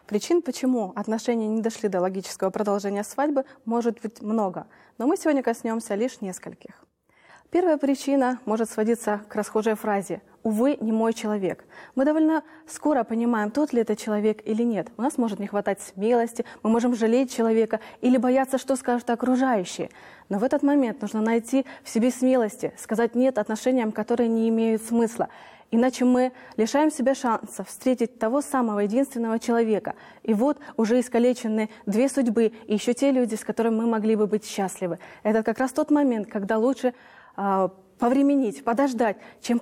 Причин, почему отношения не дошли до логического продолжения свадьбы, может быть много, но мы сегодня коснемся лишь нескольких. Первая причина может сводиться к расхожей фразе «увы, не мой человек». Мы довольно скоро понимаем, тот ли это человек или нет. У нас может не хватать смелости, мы можем жалеть человека или бояться, что скажут окружающие. Но в этот момент нужно найти в себе смелости, сказать «нет» отношениям, которые не имеют смысла. Иначе мы лишаем себя шанса встретить того самого единственного человека. И вот уже искалечены две судьбы и еще те люди, с которыми мы могли бы быть счастливы. Это как раз тот момент, когда лучше повременить, подождать, чем